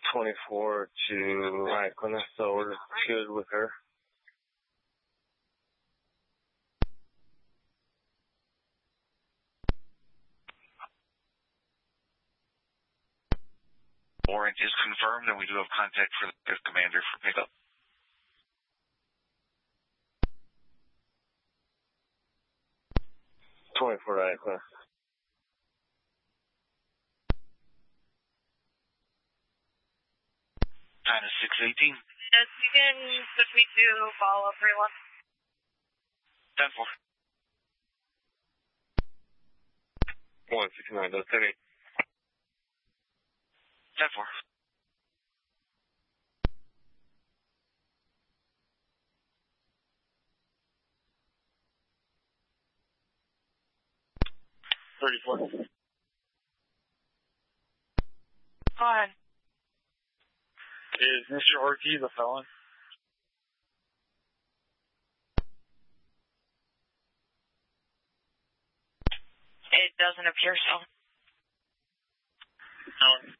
24 to Icon, so we're good with her. Warrant is confirmed, and we do have contact for the commander for pickup. Icon. Time is 6:18. Yes, you can put me to follow-up 3-1. 10-4. 169, that's 38. 10-4. Hi. Is Mr. Ortiz a felon? It doesn't appear so. No.